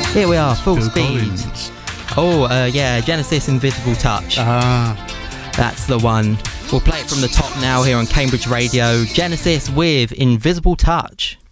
Here we are, full Phil speed. Collins. Oh, yeah, Genesis Invisible Touch. That's the one. We'll play it from the top now here on Cambridge Radio. Genesis with Invisible Touch.